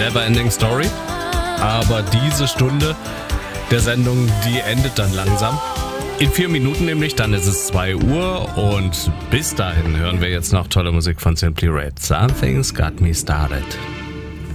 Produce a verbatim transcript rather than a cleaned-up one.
Neverending Story. Aber diese Stunde der Sendung, die endet dann langsam. In vier Minuten nämlich, dann ist es zwei Uhr und bis dahin hören wir jetzt noch tolle Musik von Simply Red. Something's Got Me Started.